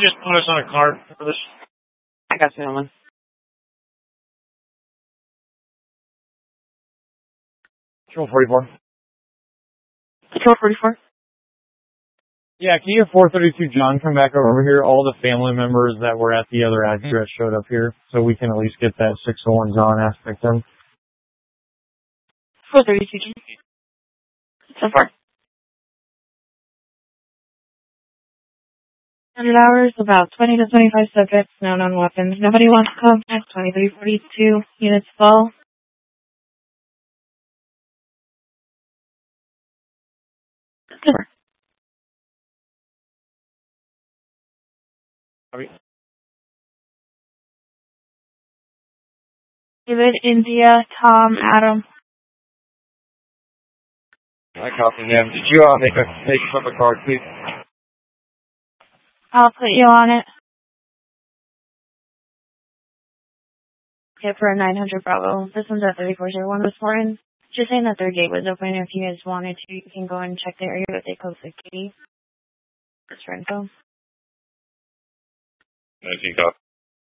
just put us on a card for this? I got you, Nolan. Control 44. Control 44. Yeah, can you have 432 John come back over here? All the family members that were at the other address showed up here, so we can at least get that 601 John aspect done. 432 John. So far. 100 hours, about 20 to 25 subjects, no known weapons. Nobody wants contact. 2342 units fall. Super. David, India, Tom, Adam. I copy them. Did you make up a card, please? I'll put you on it. Okay, for a 900 Bravo. This one's at 3401 this morning. Just saying that their gate was open. If you guys wanted to, you can go and check the area, but they closed at Katie. That's for info. 19 copy.